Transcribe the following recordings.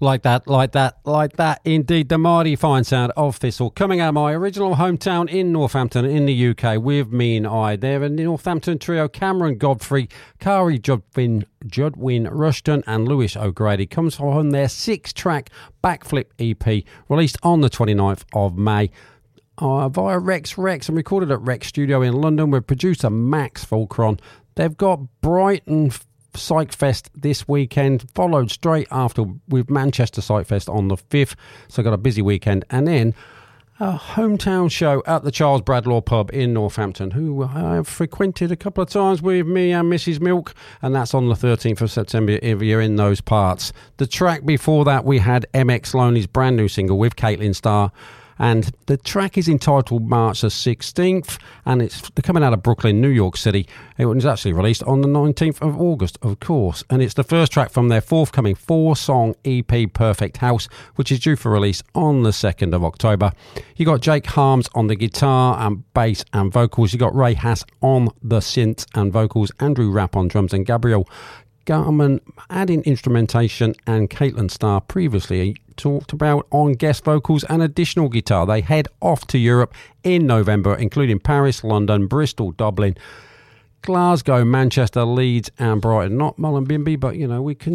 Like that. Indeed, the mighty fine sound of Thistle coming out of my original hometown in Northampton in the UK with Me and I. They're a Northampton trio, Cameron Godfrey, Kari Judwin Rushton and Lewis O'Grady. Comes from their 6-track Backflip EP released on the 29th of May. Via Rex and recorded at Rex Studio in London with producer Max Fulcron. They've got Brighton Psych Fest this weekend, followed straight after with Manchester Psych Fest on the 5th, so got a busy weekend, and then a hometown show at the Charles Bradlaugh pub in Northampton, who I have frequented a couple of times with me and Mrs. Milk, and that's on the 13th of September every year in those parts. The track before that we had MX Lonely's brand new single with Caitlin Starr, and the track is entitled March the 16th, and they're coming out of Brooklyn, New York City. It was actually released on the 19th of August, of course, and it's the first track from their forthcoming 4-song EP Perfect House, which is due for release on the 2nd of October. You got Jake Harms on the guitar and bass and vocals. You got Ray Hass on the synths and vocals, Andrew Rapp on drums, and Gabriel Garman adding instrumentation, and Caitlin Starr previously talked about on guest vocals and additional guitar. They head off to Europe in November, including Paris, London, Bristol, Dublin, Glasgow, Manchester, Leeds and Brighton. Not Mullumbimby, but we can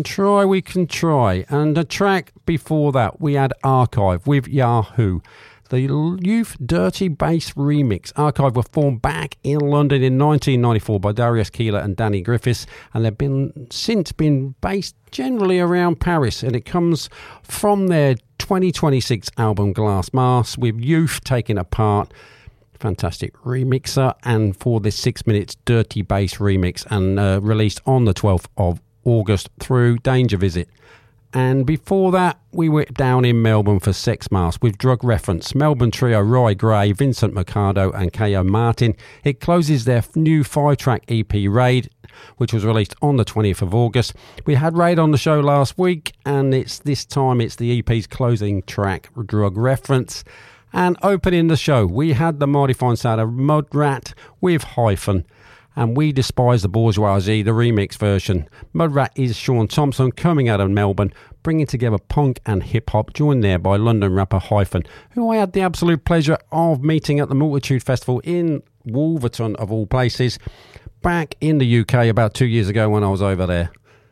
try. And the track before that we had Archive with Yahoo. The Youth Dirty Bass remix. Archive were formed back in London in 1994 by Darius Keeler and Danny Griffiths, and they've since been based generally around Paris, and it comes from their 2026 album Glass Mass, with Youth taking a part. Fantastic remixer, and for this 6 minutes dirty bass remix, and released on the 12th of August through Danger Visit. And before that, we were down in Melbourne for Sex Mask with Drug Reference, Melbourne trio Roy Gray, Vincent Mercado and K.O. Martin. It closes their new 5-track EP Raid, which was released on the 20th of August. We had Raid on the show last week, and this time it's the EP's closing track, Drug Reference. And opening the show, we had the mighty fine sound of Mudrat with Hyphen, and We Despise the Bourgeoisie, the remix version. Mudrat is Sean Thompson, coming out of Melbourne, bringing together punk and hip-hop, joined there by London rapper Hyphen, who I had the absolute pleasure of meeting at the Multitude Festival in Wolverton, of all places, back in the UK about 2 years ago when I was over there.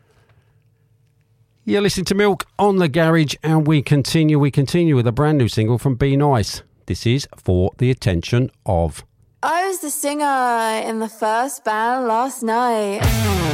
You're listening to Milk on the Garage, and we continue with a brand new single from Be Nice. This is For the Attention of... I was the singer in the first band last night.